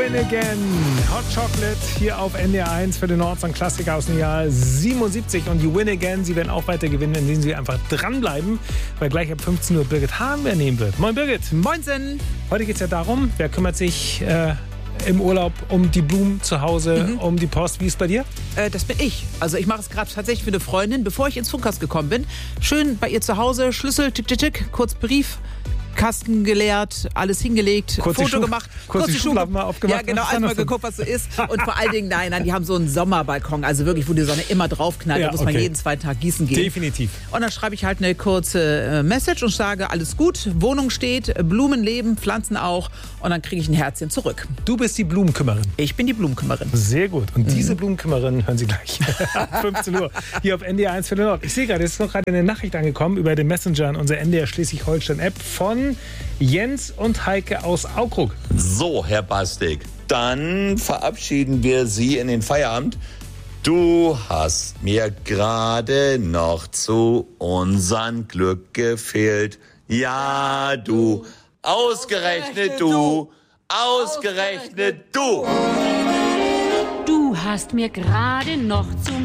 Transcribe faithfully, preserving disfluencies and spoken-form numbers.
Win Again. Hot Chocolate hier auf N D R eins für den Nordson-Klassiker aus dem Jahr siebenundsiebzig. Und die Win Again, Sie werden auch weiter gewinnen, indem Sie einfach dranbleiben, weil gleich ab fünfzehn Uhr Birgit Hahnwehr nehmen wird. Moin Birgit. Moinsen. Heute geht es ja darum, wer kümmert sich äh, im Urlaub um die Blumen zu Hause, mhm. um die Post. Wie ist es bei dir? Äh, das bin ich. Also ich mache es gerade tatsächlich für eine Freundin, bevor ich ins Funkhaus gekommen bin. Schön bei ihr zu Hause, Schlüssel, tick, tick, tick, kurz Brief. Kasten geleert, alles hingelegt, kurz Foto Schuh, gemacht, kurz, kurz die Schubladen mal aufgemacht. Ja, genau, einmal geguckt, was so ist. Und vor allen Dingen, nein, nein, die haben so einen Sommerbalkon, also wirklich, wo die Sonne immer draufknallt. Ja, da muss okay. man jeden zweiten Tag gießen gehen. Definitiv. Und dann schreibe ich halt eine kurze äh, Message und sage, alles gut, Wohnung steht, Blumen leben, Pflanzen auch. Und dann kriege ich ein Herzchen zurück. Du bist die Blumenkümmerin. Ich bin die Blumenkümmerin. Sehr gut. Und mhm. diese Blumenkümmerin hören Sie gleich ab fünfzehn Uhr hier auf N D R eins für den Nord. Ich sehe gerade, es ist noch gerade eine Nachricht angekommen über den Messenger an unsere N D R Schleswig-Holstein-App von Jens und Heike aus Aukrug. So, Herr Bastik, dann verabschieden wir Sie in den Feierabend. Du hast mir gerade noch zu unserem Glück gefehlt. Ja, du, ausgerechnet du, ausgerechnet du. Du hast mir gerade noch zum